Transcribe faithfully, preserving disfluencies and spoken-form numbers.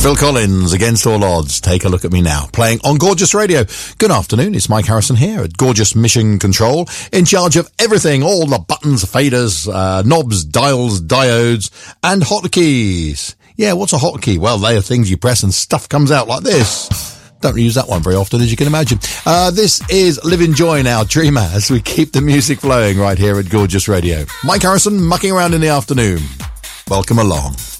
Phil Collins, Against All Odds. Take a look at me now, playing on Gorgeous Radio. Good afternoon, it's Mike Harrison here at Gorgeous Mission Control, in charge of everything, all the buttons, faders, uh, knobs, dials, diodes, and hotkeys. Yeah, what's a hotkey? Well, they are things you press and stuff comes out like this. Don't use that one very often, as you can imagine. Uh, this is Live in Joy now, Dreamer, as we keep the music flowing right here at Gorgeous Radio. Mike Harrison, mucking around in the afternoon. Welcome along.